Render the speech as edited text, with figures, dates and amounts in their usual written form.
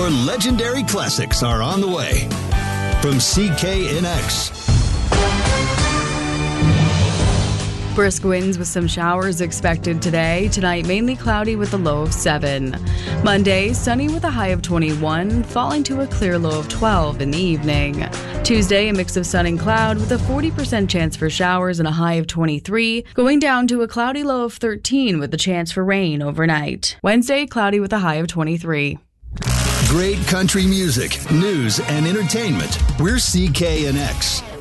Your legendary classics are on the way. From CKNX. Brisk winds with some showers expected today. Tonight, mainly cloudy with a low of 7. Monday, sunny with a high of 21, falling to a clear low of 12 in the evening. Tuesday, a mix of sun and cloud with a 40% chance for showers and a high of 23, going down to a cloudy low of 13 with a chance for rain overnight. Wednesday, cloudy with a high of 23. Great country music, news, and entertainment. We're CKNX.